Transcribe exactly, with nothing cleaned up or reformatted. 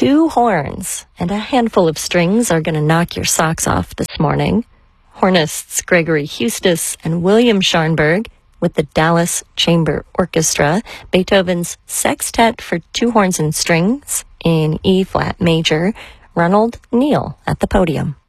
two horns and a handful of strings are going to knock your socks off this morning. Hornists Gregory Hustis and William Scharnberg with the Dallas Chamber Orchestra, Beethoven's Sextet for Two Horns and Strings in E-flat major, Ronald Neal at the podium.